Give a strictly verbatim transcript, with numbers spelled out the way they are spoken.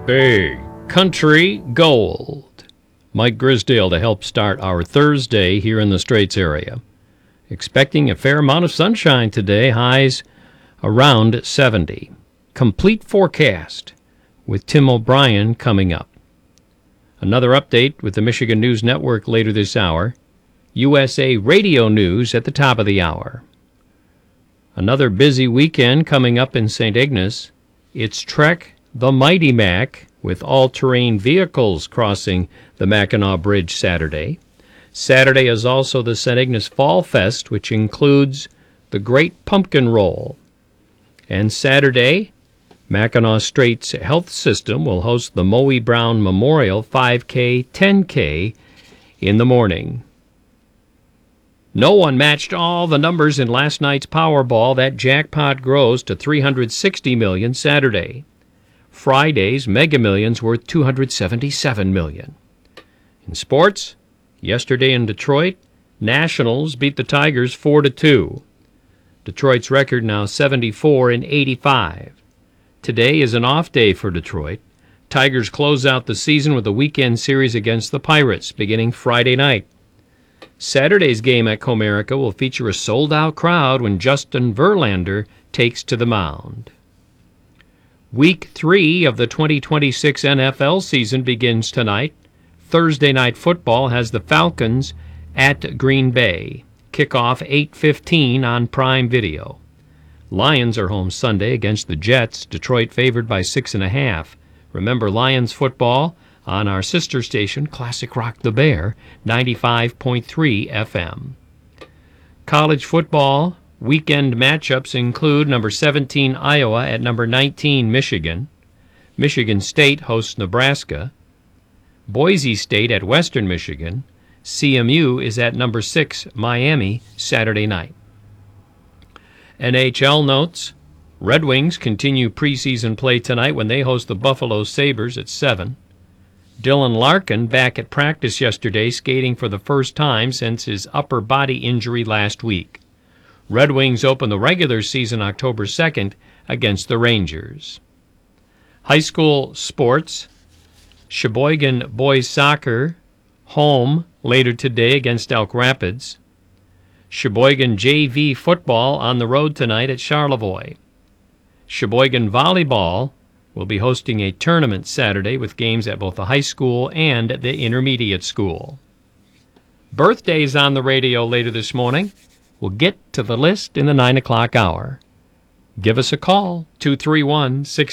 Hey, country gold. Mike Grisdale to help start our Thursday here in the Straits area. Expecting a fair amount of sunshine today, highs around seventy. Complete forecast with Tim O'Brien coming up. Another update with the Michigan News Network later this hour. U S A Radio News at the top of the hour. Another busy weekend coming up in Saint Ignace. It's Trek the Mighty Mac with all-terrain vehicles crossing the Mackinac Bridge Saturday. Saturday is also the Saint Ignace Fall Fest, which includes the Great Pumpkin Roll. And Saturday, Mackinac Straits Health System will host the Moe Brown Memorial five K, ten K in the morning. No one matched all the numbers in last night's Powerball. That jackpot grows to three hundred sixty million dollars Saturday. Friday's Mega Millions worth two hundred seventy-seven million dollars. In sports, yesterday in Detroit, Nationals beat the Tigers four to two. Detroit's record now seventy-four and eighty-five. Today is an off day for Detroit. Tigers close out the season with a weekend series against the Pirates beginning Friday night. Saturday's game at Comerica will feature a sold-out crowd when Justin Verlander takes to the mound. Week three of the twenty twenty-six N F L season begins tonight. Thursday Night Football has the Falcons at Green Bay. Kickoff eight fifteen on Prime Video. Lions are home Sunday against the Jets. Detroit favored by six and a half. Remember Lions football on our sister station, Classic Rock the Bear, ninety-five point three F M. College football weekend matchups include number seventeen Iowa at number nineteen Michigan. Michigan State hosts Nebraska. Boise State at Western Michigan. C M U is at number six Miami Saturday night. N H L notes, Red Wings continue preseason play tonight when they host the Buffalo Sabres at seven. Dylan Larkin back at practice yesterday, skating for the first time since his upper body injury last week. Red Wings open the regular season October second against the Rangers. High school sports, Sheboygan boys soccer home later today against Elk Rapids. Sheboygan J V football on the road tonight at Charlevoix. Sheboygan volleyball will be hosting a tournament Saturday with games at both the high school and the intermediate school. Birthdays on the radio later this morning. We'll get to the list in the nine o'clock hour. Give us a call, two three one, six